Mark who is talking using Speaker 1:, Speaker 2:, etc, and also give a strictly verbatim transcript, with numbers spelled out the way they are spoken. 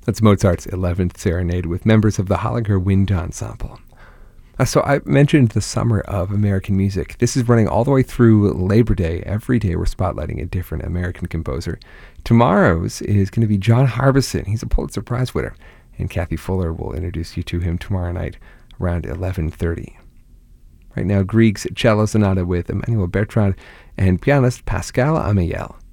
Speaker 1: That's Mozart's eleventh Serenade with members of the Holliger Wind Ensemble. Uh, so I mentioned the Summer of American Music. This is running all the way through Labor Day. Every day we're spotlighting a different American composer. Tomorrow's is going to be John Harbison. He's a Pulitzer Prize winner. And Kathy Fuller will introduce you to him tomorrow night around eleven thirty. Right now, Grieg's Cello Sonata with Emmanuel Bertrand and pianist Pascal Amiel.